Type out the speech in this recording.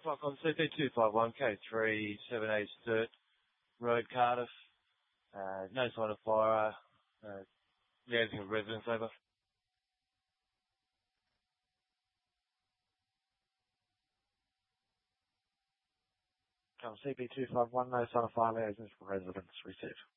Fuck on CP251K3 7A Sturt Road, Cardiff. No sign of fire. Liaising with residents over. CP251, no sign of fire, liaising with residents received.